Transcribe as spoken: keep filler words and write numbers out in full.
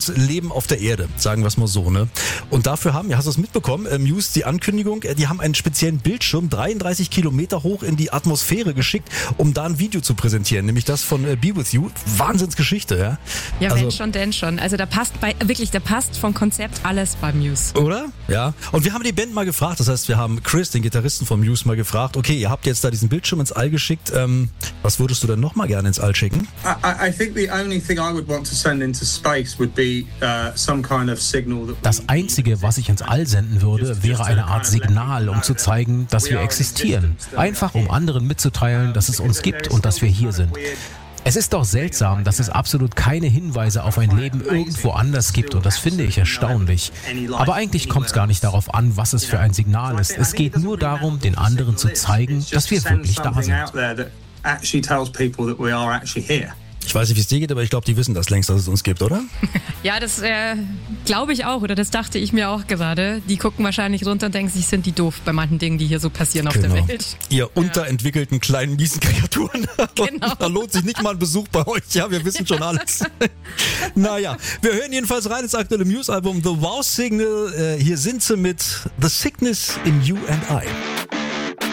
das Leben auf der Erde, sagen wir es mal so, ne? Und dafür haben, ja, hast du es mitbekommen, äh, Muse, die Ankündigung, äh, die haben einen speziellen Bildschirm dreiunddreißig Kilometer hoch in die Atmosphäre geschickt, um da ein Video zu präsentieren, nämlich das von äh, Be With You. Wahnsinnsgeschichte, ja? Ja, also, wenn schon, denn schon. Also da passt bei, wirklich, da passt vom Konzept alles bei Muse. Oder? Ja. Und wir haben die Band mal gefragt, das heißt, wir haben Chris, den Gitarristen von Muse, mal gefragt, okay, ihr habt jetzt da diesen Bildschirm ins All geschickt, ähm, was würdest du denn noch mal gerne ins All schicken? I, I think the only thing I would want to send into space would be uh, some kind of signal that Das Einzige, was ich ins All senden würde, wäre eine Art Signal, um zu zeigen, dass wir existieren. Einfach um anderen mitzuteilen, dass es uns gibt und dass wir hier sind. Es ist doch seltsam, dass es absolut keine Hinweise auf ein Leben irgendwo anders gibt und das finde ich erstaunlich. Aber eigentlich kommt es gar nicht darauf an, was es für ein Signal ist. Es geht nur darum, den anderen zu zeigen, dass wir wirklich da sind. Ich weiß nicht, wie es dir geht, aber ich glaube, die wissen das längst, dass es uns gibt, oder? Ja, das äh, glaube ich auch, oder das dachte ich mir auch gerade. Die gucken wahrscheinlich runter und denken sich, sind die doof bei manchen Dingen, die hier so passieren auf Genau. der Welt. Ihr Ja. unterentwickelten kleinen miesen Kreaturen. Genau. Da lohnt sich nicht mal ein Besuch bei euch. Ja, wir wissen schon alles. Naja, wir hören jedenfalls rein ins aktuelle Muse-Album The Wow Signal. Äh, hier sind sie mit The Sickness in You and I.